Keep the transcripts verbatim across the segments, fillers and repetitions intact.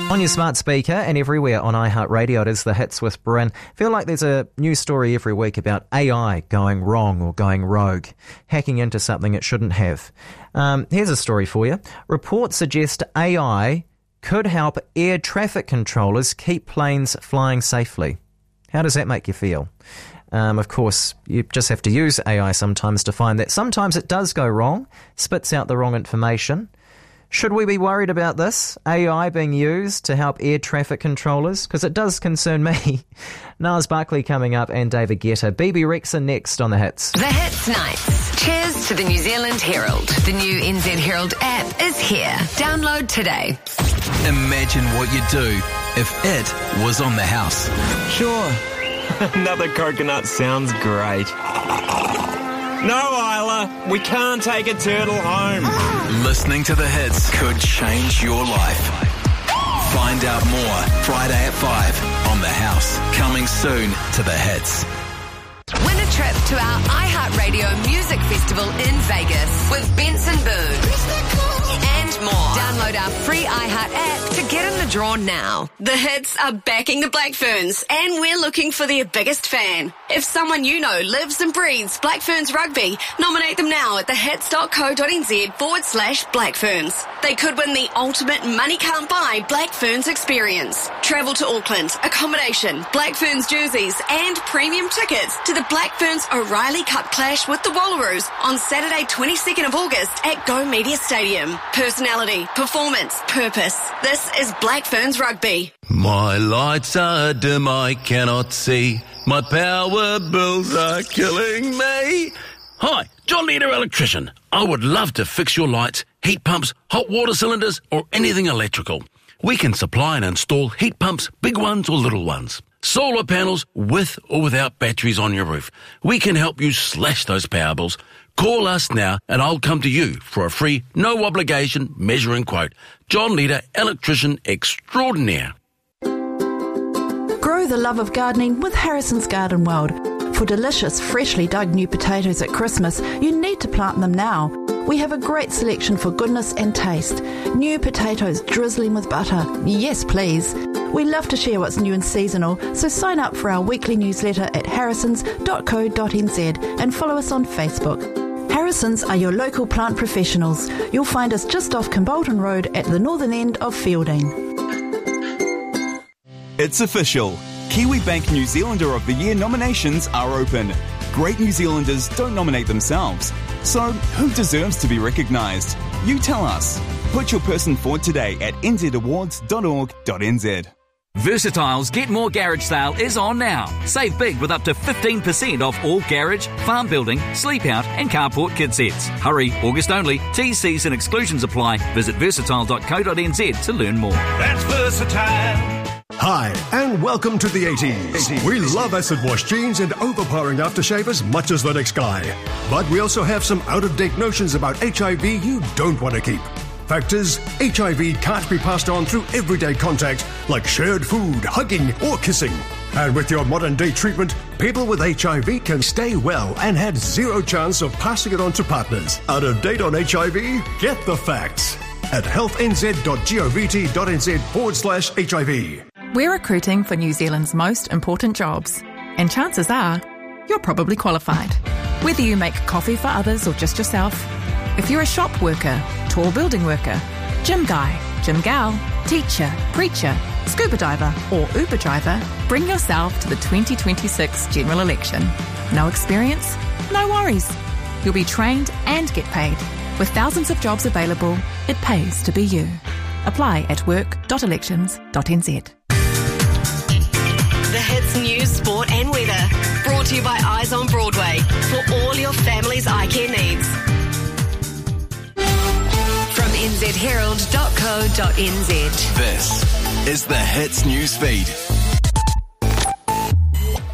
On your smart speaker and everywhere on iHeartRadio, it is The Hits with Bryn. Feel like there's a new story every week about A I going wrong or going rogue, hacking into something it shouldn't have. Um, here's a story for you. Reports suggest A I could help air traffic controllers keep planes flying safely. How does that make you feel? Um, of course, you just have to use A I sometimes to find that sometimes it does go wrong, spits out the wrong information. Should we be worried about this, A I being used to help air traffic controllers? Because it does concern me. Niles Barkley coming up and David Guetta. B B Rexa next on The Hits. The Hits Nights. Cheers to the New Zealand Herald. The new N Z Herald app is here. Download today. Imagine what you'd do if it was on the house. Sure. Another coconut sounds great. No, Isla, we can't take a turtle home. Listening to The Hits could change your life. Find out more Friday at five on The House. Coming soon to The Hits. Win a trip to our iHeartRadio Music Festival in Vegas with Benson Boone. And more. Download our free iHeart app to get in the draw now. The Hits are backing the Black Ferns, and we're looking for their biggest fan. If someone you know lives and breathes Black Ferns rugby, nominate them now at thehits.co.nz forward slash Black Ferns. They could win the ultimate money can't buy Black Ferns experience. Travel to Auckland, accommodation, Black Ferns jerseys, and premium tickets to the Black Ferns O'Reilly Cup clash with the Wallaroos on Saturday twenty-second of August at Go Media Stadium. Personality, performance, purpose. This is Black Ferns Rugby. My lights are dim, I cannot see. My power bills are killing me. Hi, John Leader Electrician. I would love to fix your lights, heat pumps, hot water cylinders, or anything electrical. We can supply and install heat pumps, big ones or little ones. Solar panels with or without batteries on your roof. We can help you slash those power bills. Call us now and I'll come to you for a free, no obligation measuring quote. John Leader, Electrician Extraordinaire. Grow the love of gardening with Harrison's Garden World. For delicious, freshly dug new potatoes at Christmas, you need to plant them now. We have a great selection for goodness and taste. New potatoes drizzling with butter. Yes, please. We love to share what's new and seasonal, so sign up for our weekly newsletter at harrisons dot co dot n z and follow us on Facebook. Harrisons are your local plant professionals. You'll find us just off Kimbolton Road at the northern end of Fielding. It's official. Kiwi Bank New Zealander of the Year nominations are open. Great New Zealanders don't nominate themselves. So, who deserves to be recognised? You tell us. Put your person forward today at n z awards dot org dot n z. Versatile's Get More Garage sale is on now. Save big with up to fifteen percent off all garage, farm building, sleep out and carport kit sets. Hurry, August only. T Cs and exclusions apply. Visit versatile dot co dot n z to learn more. That's Versatile. Hi, and welcome to the eighties. We love acid wash jeans and overpowering aftershave as much as the next guy. But we also have some out-of-date notions about H I V you don't want to keep. Fact is, H I V can't be passed on through everyday contact like shared food, hugging or kissing. And with your modern-day treatment, people with H I V can stay well and have zero chance of passing it on to partners. Out of date on H I V? Get the facts at health n z dot govt dot n z forward slash H I V. We're recruiting for New Zealand's most important jobs, and chances are you're probably qualified. Whether you make coffee for others or just yourself, if you're a shop worker, tall building worker, gym guy, gym gal, teacher, preacher, scuba diver or Uber driver, bring yourself to the twenty twenty-six general election. No experience? No worries. You'll be trained and get paid. With thousands of jobs available, it pays to be you. Apply at work dot elections dot n z. The Hits News, Sport and Weather. Brought to you by Eyes on Broadway. For all your family's eye care needs. From n z herald dot co dot n z. This is the Hits News Feed.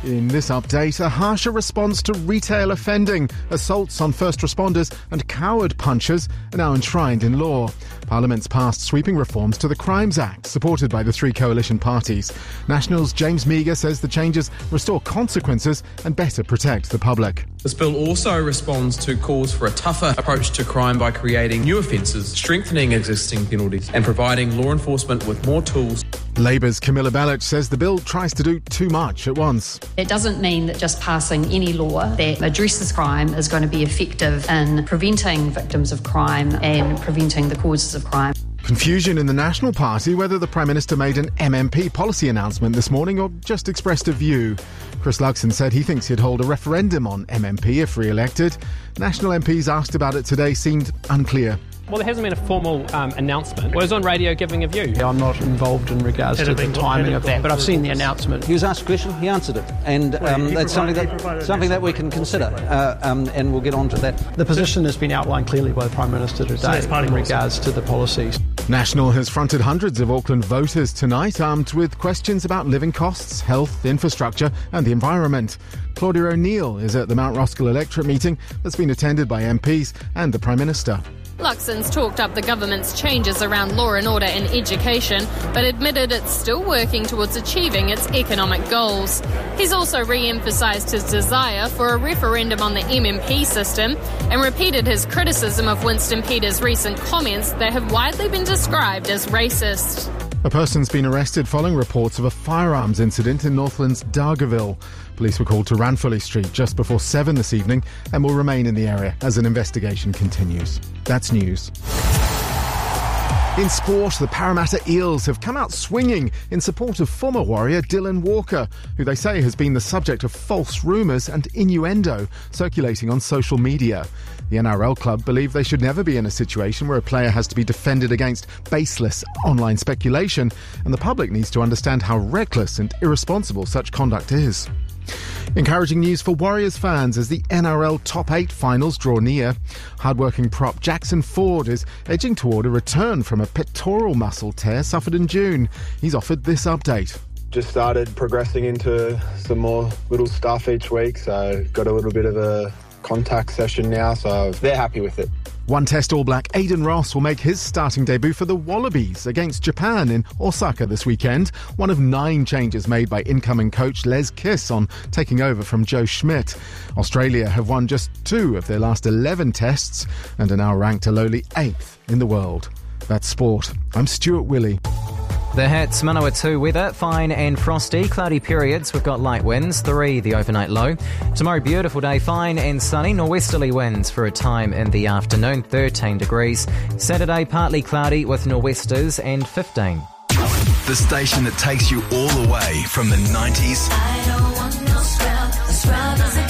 In this update, a harsher response to retail offending. Assaults on first responders and coward punchers are now enshrined in law. Parliament's passed sweeping reforms to the Crimes Act, supported by the three coalition parties. National's James Meager says the changes restore consequences and better protect the public. This bill also responds to calls for a tougher approach to crime by creating new offences, strengthening existing penalties and providing law enforcement with more tools. Labour's Camilla Bellich says the bill tries to do too much at once. It doesn't mean that just passing any law that addresses crime is going to be effective in preventing victims of crime and preventing the causes of crime. Confusion in the National Party whether the Prime Minister made an M M P policy announcement this morning or just expressed a view. Chris Luxon said he thinks he'd hold a referendum on M M P if re-elected. National M Ps asked about it today seemed unclear. Well, there hasn't been a formal um, announcement. Well, I was on radio giving a view. I'm not involved in regards to the timing of that, but I've seen the announcement. He was asked a question, he answered it, and um, that's something that something that we can consider, uh, um, and we'll get on to that. The position has been outlined clearly by the Prime Minister today in regards to the policies. National has fronted hundreds of Auckland voters tonight, armed with questions about living costs, health, infrastructure and the environment. Claudia O'Neill is at the Mount Roskill electorate meeting that's been attended by M Ps and the Prime Minister. Luxon's talked up the government's changes around law and order and education, but admitted it's still working towards achieving its economic goals. He's also re-emphasised his desire for a referendum on the M M P system and repeated his criticism of Winston Peters' recent comments that have widely been described as racist. A person's been arrested following reports of a firearms incident in Northland's Dargaville. Police were called to Ranfurly Street just before seven this evening and will remain in the area as an investigation continues. That's news. In sport, the Parramatta Eels have come out swinging in support of former Warrior Dylan Walker, who they say has been the subject of false rumours and innuendo circulating on social media. The N R L club believe they should never be in a situation where a player has to be defended against baseless online speculation, and the public needs to understand how reckless and irresponsible such conduct is. Encouraging news for Warriors fans as the N R L Top eight finals draw near. Hardworking prop Jackson Ford is edging toward a return from a pectoral muscle tear suffered in June. He's offered this update. Just started progressing into some more little stuff each week, so got a little bit of a contact session now, so they're happy with it. One Test All Black Aidan Ross will make his starting debut for the Wallabies against Japan in Osaka this weekend. One of nine changes made by incoming coach Les Kiss on taking over from Joe Schmidt. Australia have won just two of their last eleven tests and are now ranked a lowly eighth in the world. That's sport. I'm Stuart Willey. The Hats, Manawatu weather, fine and frosty, cloudy periods, we've got light winds, three the overnight low. Tomorrow beautiful day, fine and sunny, norwesterly winds for a time in the afternoon, thirteen degrees. Saturday partly cloudy with nor'westers and fifteen. The station that takes you all the way from the nineties I don't want no scrub, a scrub is